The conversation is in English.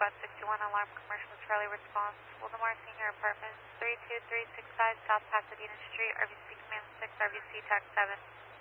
Squad 61, alarm commercial Charlie response. Wildomar Senior Apartments, 32365 South Pasadena Street, RBC Command 6, RBC TAC 7.